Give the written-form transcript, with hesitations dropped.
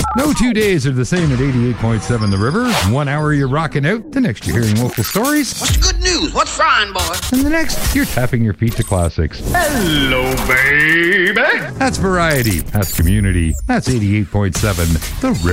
No 2 days are the same at 88.7 The River. 1 hour you're rocking out, the next you're hearing local stories, What's the good news? What's frying, boy? and the next you're tapping your feet to classics. Hello, baby. That's variety. That's community. That's 88.7 The River.